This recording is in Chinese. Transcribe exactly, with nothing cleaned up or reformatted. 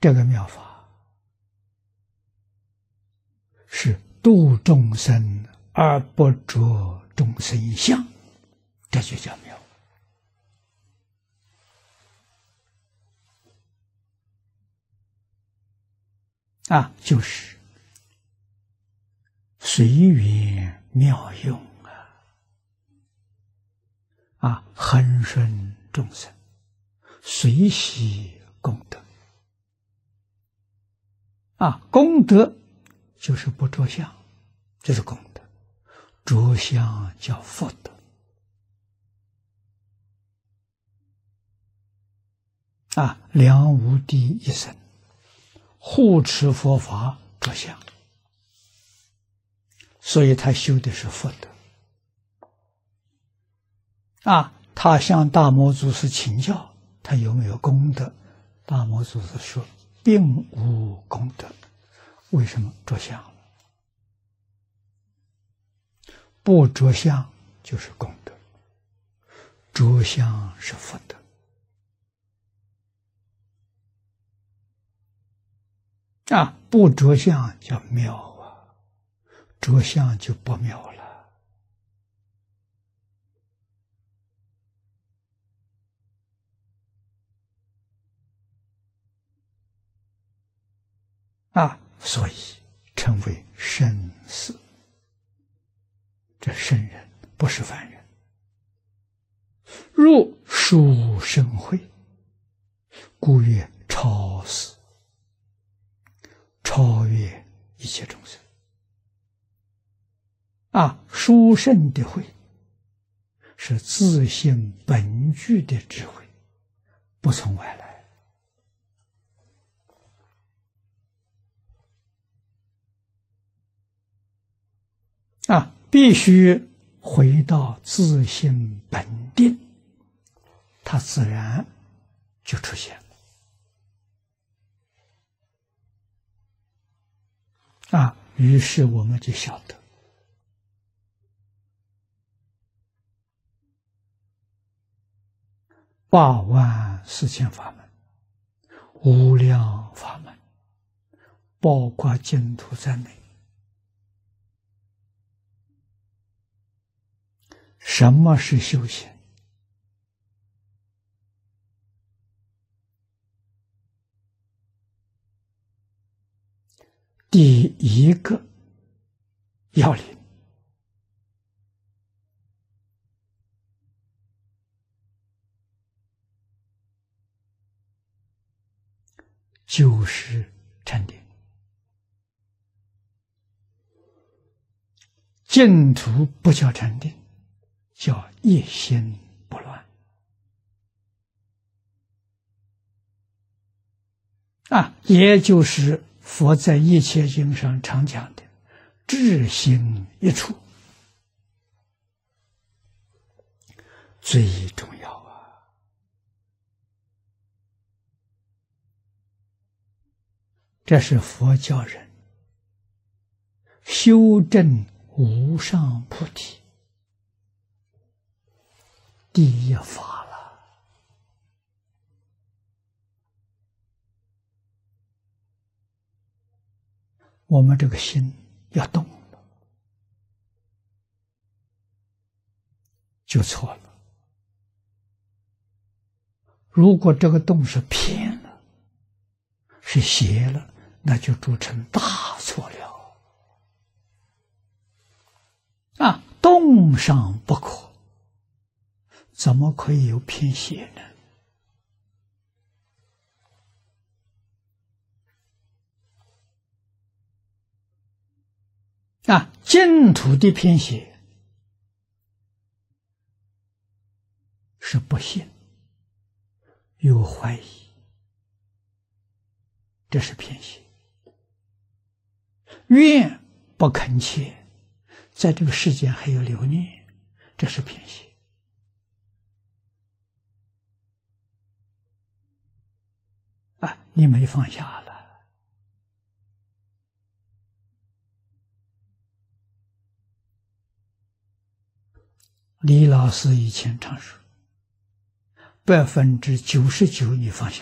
这个妙法是度众生而不着众生相，这就叫妙。啊，就是随缘妙用啊，啊，恒顺众生，随喜功德。啊，功德就是不着相，这是功德；着相叫福德。啊，梁武帝一生护持佛法着相，所以他修的是福德。啊，他向大摩祖师请教，他有没有功德？大摩祖师说，并无功德。为什么？着相了。不着相就是功德，着相是福德。啊，不着相叫妙啊，着相就不妙了。啊，所以称为圣士。这圣人不是凡人。入殊胜慧，故曰超世，超越一切众生。啊，殊胜的慧是自性本具的智慧，不从外来。啊，必须回到自性本定，它自然就出现了。啊，于是我们就晓得，八万四千法门，无量法门，包括净土在内。什么是修行？第一个要领就是禅定。净土不叫禅定，叫一心不乱。啊，也就是佛在一切经上常讲的智心一处，最重要啊！这是佛教人修正无上菩提第一法了。我们这个心要动了，就错了。如果这个动是偏了，是邪了，那就铸成大错了。啊，动上不可，怎么可以有偏邪呢？啊，净土的偏邪是不信，有怀疑，这是偏邪。愿不恳切，在这个世间还有留念，这是偏邪。啊，你没放下了。李老师以前常说，百分之九十九你放下。